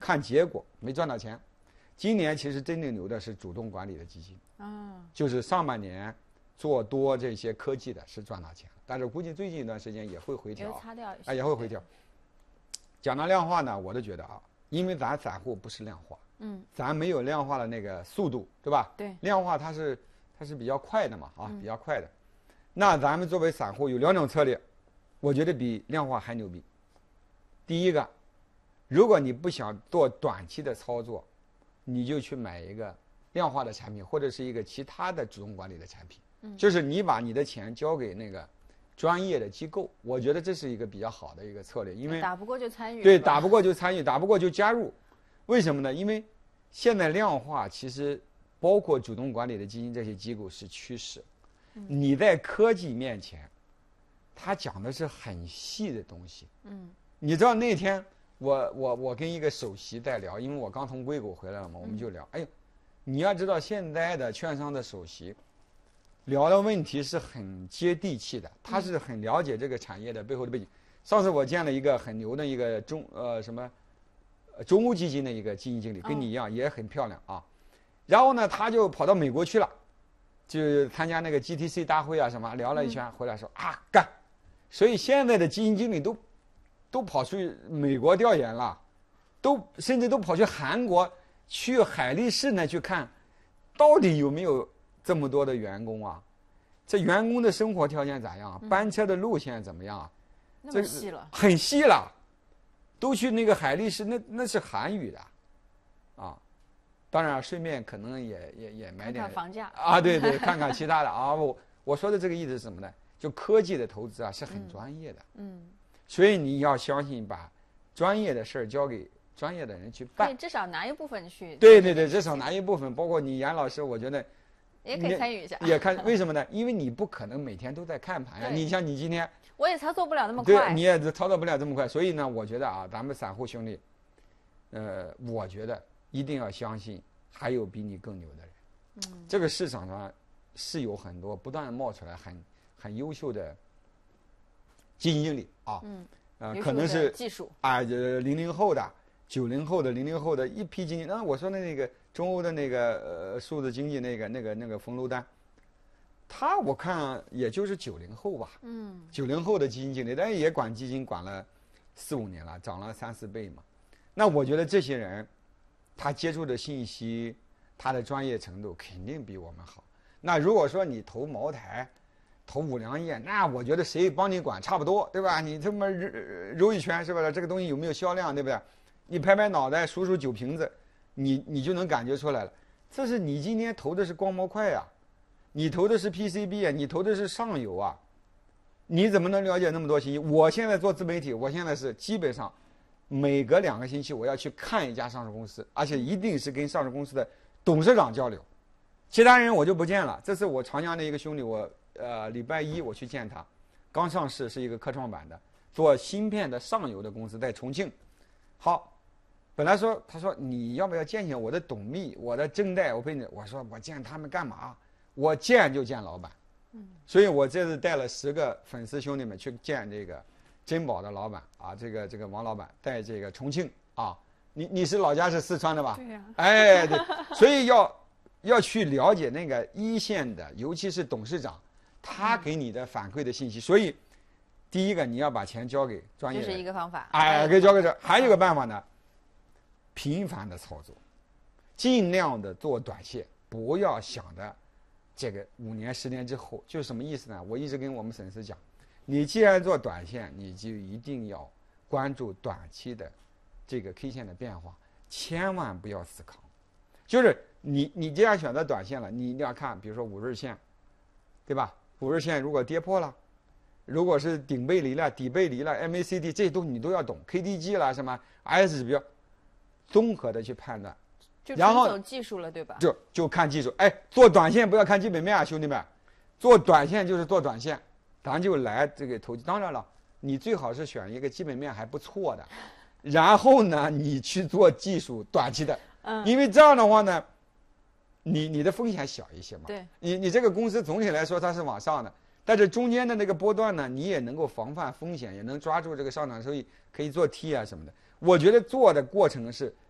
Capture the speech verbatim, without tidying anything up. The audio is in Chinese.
看结果，没赚到钱。今年其实真正牛的是主动管理的基金， 啊， 就是上半年做多这些科技的是赚到钱，但是估计最近一段时间也会回调， 擦掉哎，也会回调。讲到量化呢，我都觉得啊，因为咱散户不是量化， 嗯， 咱没有量化的那个速度，对吧？ 对， 量化它是它是比较快的嘛，啊，嗯、比较快的。那咱们作为散户有两种策略，我觉得比量化还牛逼。第一个，如果你不想做短期的操作，你就去买一个量化的产品，或者是一个其他的主动管理的产品，嗯、就是你把你的钱交给那个专业的机构，我觉得这是一个比较好的一个策略，因为打不过就参与， 对，打不过就参与，打不过就加入。为什么呢？因为现在量化其实包括主动管理的基金这些机构是趋势，嗯、你在科技面前，他讲的是很细的东西。嗯，你知道那天我我我跟一个首席在聊，因为我刚从硅谷回来了嘛，我们就聊，嗯、哎呦，你要知道现在的券商的首席。聊的问题是很接地气的，他是很了解这个产业的背后的背景。上次我见了一个很牛的一个中呃什么中欧基金的一个基金经理，跟你一样也很漂亮啊。然后呢，他就跑到美国去了，就参加那个 G T C 大会啊什么，聊了一圈回来说啊干。所以现在的基金经理都都跑去美国调研了，都甚至都跑去韩国去海力士呢去看，到底有没有这么多的员工啊？这员工的生活条件咋样？班车的路线怎么样啊？ 那么细了， 很细了，都去那个海力士，那那是韩语的，啊，当然顺便可能也也也买点看看房价啊，对对，看看其他的啊。我我说的这个意思是什么呢？就科技的投资啊是很专业的，嗯，所以你要相信，把专业的事儿交给专业的人去办， 至少拿一部分去。 对对对，至少拿一部分，包括你严老师，我觉得。 也可以参与一下， 也看为什么呢？因为你不可能每天都在看盘呀。你像你今天， 我也操作不了那么快， 对，你也操作不了这么快。所以呢，我觉得啊，咱们散户兄弟，呃，我觉得一定要相信还有比你更牛的人。嗯，这个市场上是有很多不断冒出来很很优秀的基金经理啊，嗯，呃，可能是技术啊，呃，零零后的、九零后的、零零后的一批基金。那我说的那个。中欧的那个呃数字经济那个那个那个冯楼丹，他我看也就是九零后吧，嗯，九零后的基金经理，但也管基金管了四五年了，涨了三四倍嘛。那我觉得这些人，他接触的信息，他的专业程度肯定比我们好。那如果说你投茅台，投五粮液，那我觉得谁帮你管差不多，对吧？你这么揉一圈是吧？这个东西有没有销量，对不对？你拍拍脑袋数数酒瓶子。你你就能感觉出来了，这是你今天投的是光模块呀，你投的是 P C B 啊，你投的是上游啊，你怎么能了解那么多信息？我现在做自媒体，我现在是基本上每隔两个星期我要去看一家上市公司，而且一定是跟上市公司的董事长交流，其他人我就不见了。这是我长江的一个兄弟，我呃礼拜一我去见他，刚上市是一个科创板的，做芯片的上游的公司在重庆，好。本来说，他说你要不要见见我的董秘，我的正代？我被你，我说我见他们干嘛？我见就见老板。嗯，所以我这次带了十个粉丝兄弟们去见这个珍宝的老板啊，这个这个王老板在这个重庆啊。你你是老家是四川的吧？ 对呀、啊。 哎，对，所以要要去了解那个一线的，尤其是董事长，他给你的反馈的信息。所以，第一个你要把钱交给专业的， 这是一个方法。 哎，可以交给这。还有一个办法呢。频繁的操作，尽量的做短线，不要想着这个五年、十年之后，就是什么意思呢？我一直跟我们粉丝讲，你既然做短线，你就一定要关注短期的这个 K 线的变化，千万不要死扛。就是你你既然选择短线了，你一定要看，比如说五日线，对吧？五日线如果跌破了，如果是顶背离了、底背离了 ，M A C D 这些都你都要懂 ，K D G 啦什么 S 指标。综合的去判断， 然后走技术了，对吧？ 就就看技术。哎，做短线不要看基本面啊，兄弟们，做短线就是做短线，咱就来这个投机。当然了，你最好是选一个基本面还不错的，然后呢，你去做技术短期的，嗯，因为这样的话呢，你你的风险小一些嘛。 对， 你你这个公司总体来说它是往上的，但是中间的那个波段呢，你也能够防范风险，也能抓住这个上涨收益，可以做 T 啊什么的。我觉得做的过程是